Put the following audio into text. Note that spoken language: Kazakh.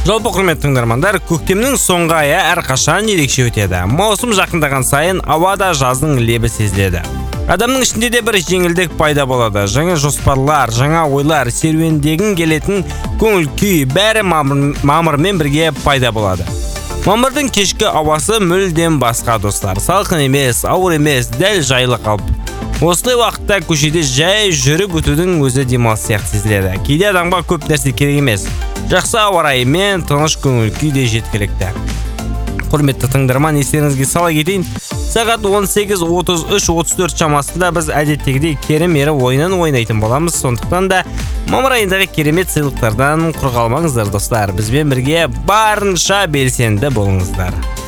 Жалпы құрметті тыңдармандар, көктемнің соңғы айы әрқашан ерекше өтеді. Маусым жақындаған сайын ауада жаздың лебі сезіледі. Адамның ішінде де бір жеңілдік пайда болады. Жаңа жоспарлар, жаңа ойлар, серуендегің келетін көңіл күй бәрі мамырмен бірге пайда болады. Мамырдың кешкі ауасы мүлдем басқа, достар. Салқын емес, ауыр емес, дәл жайлы қалып. Осылай уақытта көшеде жай жүріп өтудің өзі демалыс сияқты сезіледі. Кейде адамға көп нәрсе керек емес. Жақсы ауа райы мен тыныш көңіл күй де жеткілікті. Құрметті тыңдарман, естеріңізге сала кетейін. Сағат 18:33-34 шамасында біз әдеттегідей керемері ойынын ойнайтын боламыз. Сондықтан да мамыр айындағы керемет сыйлықтардан құр қалмаңыздар, достар. Бізбен бірге барынша белсенді болыңыздар.